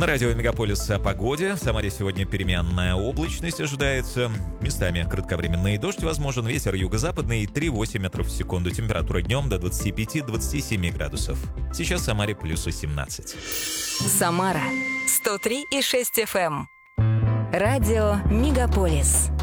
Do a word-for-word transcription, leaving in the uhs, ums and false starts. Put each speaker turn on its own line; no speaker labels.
На радио «Мегаполис» о погоде. В Самаре сегодня переменная облачность ожидается. Местами кратковременный дождь возможен. Ветер юго-западный три целых восемь метров в секунду. Температура днем до двадцати пяти — двадцати семи градусов. Сейчас в Самаре плюс семнадцать.
Самара сто три и шесть эф эм. Радио «Мегаполис».